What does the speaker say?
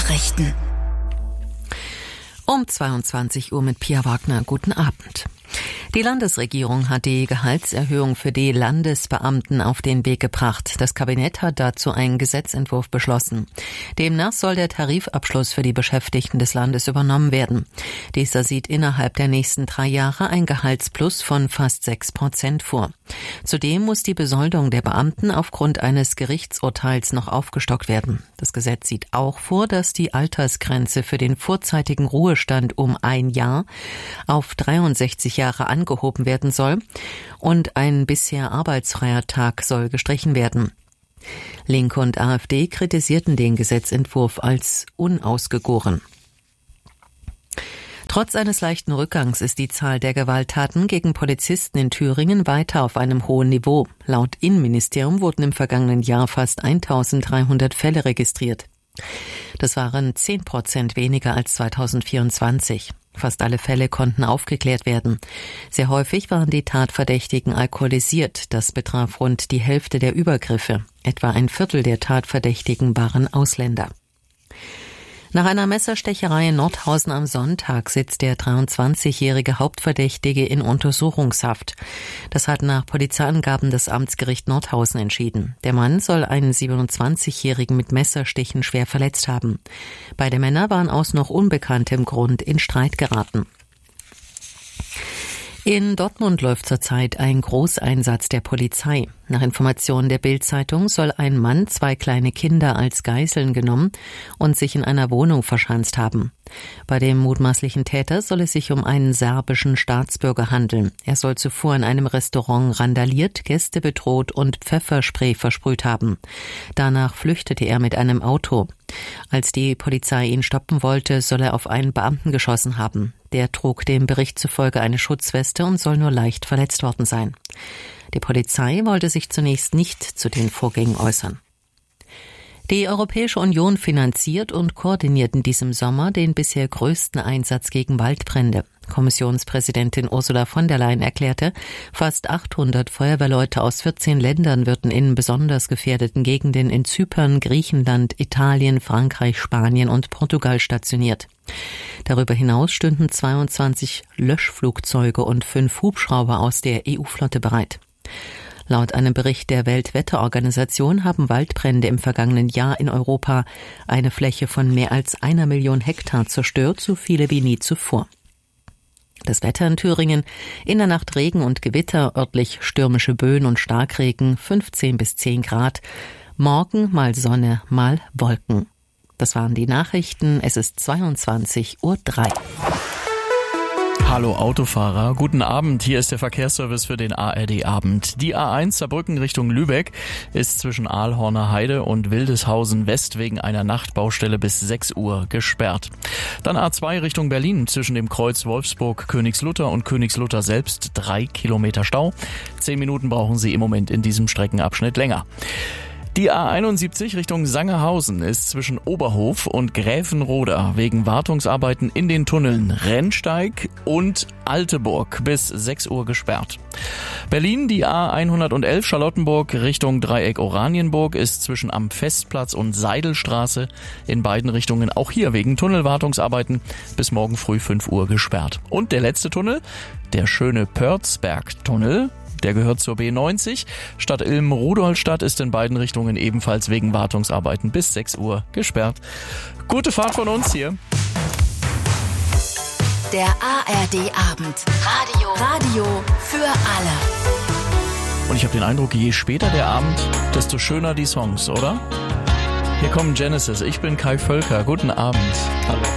Nachrichten. Um 22 Uhr mit Pia Wagner. Guten Abend. Die Landesregierung hat die Gehaltserhöhung für die Landesbeamten auf den Weg gebracht. Das Kabinett hat dazu einen Gesetzentwurf beschlossen. Demnach soll der Tarifabschluss für die Beschäftigten des Landes übernommen werden. Dieser sieht innerhalb der nächsten 3 Jahre ein Gehaltsplus von fast 6% vor. Zudem muss die Besoldung der Beamten aufgrund eines Gerichtsurteils noch aufgestockt werden. Das Gesetz sieht auch vor, dass die Altersgrenze für den vorzeitigen Ruhestand um 1 Jahr auf 63 Jahre angehoben werden soll und ein bisher arbeitsfreier Tag soll gestrichen werden. Linke und AfD kritisierten den Gesetzentwurf als unausgegoren. Trotz eines leichten Rückgangs ist die Zahl der Gewalttaten gegen Polizisten in Thüringen weiter auf einem hohen Niveau. Laut Innenministerium wurden im vergangenen Jahr fast 1300 Fälle registriert. Das waren 10% weniger als 2024. Fast alle Fälle konnten aufgeklärt werden. Sehr häufig waren die Tatverdächtigen alkoholisiert. Das betraf rund die Hälfte der Übergriffe. Etwa 1/4 der Tatverdächtigen waren Ausländer. Nach einer Messerstecherei in Nordhausen am Sonntag sitzt der 23-jährige Hauptverdächtige in Untersuchungshaft. Das hat nach Polizeiangaben das Amtsgericht Nordhausen entschieden. Der Mann soll einen 27-jährigen mit Messerstichen schwer verletzt haben. Beide Männer waren aus noch unbekanntem Grund in Streit geraten. In Dortmund läuft zurzeit ein Großeinsatz der Polizei. Nach Informationen der Bild-Zeitung soll ein Mann 2 kleine Kinder als Geiseln genommen und sich in einer Wohnung verschanzt haben. Bei dem mutmaßlichen Täter soll es sich um einen serbischen Staatsbürger handeln. Er soll zuvor in einem Restaurant randaliert, Gäste bedroht und Pfefferspray versprüht haben. Danach flüchtete er mit einem Auto. Als die Polizei ihn stoppen wollte, soll er auf einen Beamten geschossen haben. Der trug dem Bericht zufolge eine Schutzweste und soll nur leicht verletzt worden sein. Die Polizei wollte sich zunächst nicht zu den Vorgängen äußern. Die Europäische Union finanziert und koordiniert in diesem Sommer den bisher größten Einsatz gegen Waldbrände. Kommissionspräsidentin Ursula von der Leyen erklärte, fast 800 Feuerwehrleute aus 14 Ländern würden in besonders gefährdeten Gegenden in Zypern, Griechenland, Italien, Frankreich, Spanien und Portugal stationiert. Darüber hinaus stünden 22 Löschflugzeuge und 5 Hubschrauber aus der EU-Flotte bereit. Laut einem Bericht der Weltwetterorganisation haben Waldbrände im vergangenen Jahr in Europa eine Fläche von mehr als 1 Million Hektar zerstört, so viele wie nie zuvor. Das Wetter in Thüringen: in der Nacht Regen und Gewitter, örtlich stürmische Böen und Starkregen, 15 bis 10 Grad. Morgen mal Sonne, mal Wolken. Das waren die Nachrichten. Es ist 22:03 Uhr. Hallo Autofahrer, guten Abend. Hier ist der Verkehrsservice für den ARD-Abend. Die A1 Saarbrücken Richtung Lübeck ist zwischen Aalhorner Heide und Wildeshausen West wegen einer Nachtbaustelle bis 6 Uhr gesperrt. Dann A2 Richtung Berlin zwischen dem Kreuz Wolfsburg Königslutter und Königslutter selbst 3 Kilometer Stau. 10 Minuten brauchen Sie im Moment in diesem Streckenabschnitt länger. Die A71 Richtung Sangerhausen ist zwischen Oberhof und Gräfenroda wegen Wartungsarbeiten in den Tunneln Rennsteig und Alteburg bis 6 Uhr gesperrt. Berlin, die A111 Charlottenburg Richtung Dreieck Oranienburg ist zwischen am Festplatz und Seidelstraße in beiden Richtungen auch hier wegen Tunnelwartungsarbeiten bis morgen früh 5 Uhr gesperrt. Und der letzte Tunnel, der schöne Pörzberg-Tunnel, der gehört zur B90. Stadt Ilm-Rudolstadt ist in beiden Richtungen ebenfalls wegen Wartungsarbeiten bis 6 Uhr gesperrt. Gute Fahrt von uns hier. Der ARD-Abend. Radio für alle. Und ich habe den Eindruck, je später der Abend, desto schöner die Songs, oder? Hier kommen Genesis. Ich bin Kai Völker. Guten Abend. Hallo.